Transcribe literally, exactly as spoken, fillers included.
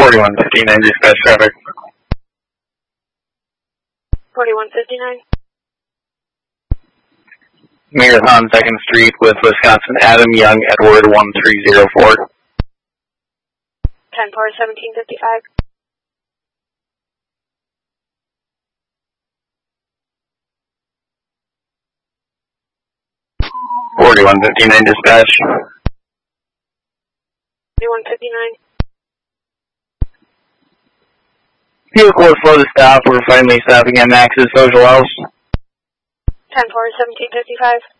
forty-one fifty-nine dispatch traffic. forty-one fifty-nine. Marathon second Street with Wisconsin Adam Young Edward one three zero four. ten four seventeen fifty-five. forty-one fifty-nine dispatch. forty-one fifty-nine. Vehicle is slow to stop. We're finally stopping at Max's Social House. ten four seventeen fifty-five.